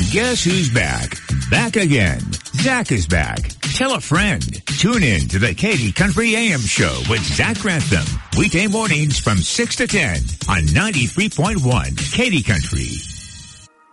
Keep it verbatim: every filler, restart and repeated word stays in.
Guess who's back? Back again. Zach is back. Tell a friend. Tune in to the Katy Country A M Show with Zach Grantham. Weekday mornings from six to ten on ninety-three point one Katy Country.